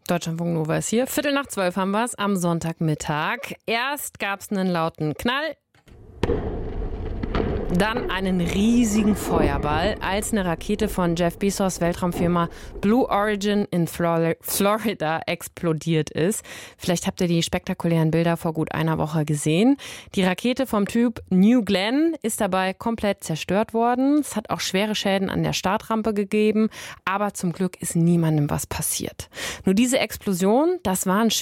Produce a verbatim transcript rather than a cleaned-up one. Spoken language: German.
Deutschlandfunk Nova ist hier. Viertel nach zwölf haben wir es am Sonntagmittag. Erst gab es einen lauten Knall, dann einen riesigen Feuerball, als eine Rakete von Jeff Bezos Weltraumfirma Blue Origin in Flor- Florida explodiert ist. Vielleicht habt ihr die spektakulären Bilder vor gut einer Woche gesehen. Die Rakete vom Typ New Glenn ist dabei komplett zerstört worden. Es hat auch schwere Schäden an der Startrampe gegeben, aber zum Glück ist niemandem was passiert. Nur diese Explosion, das war ein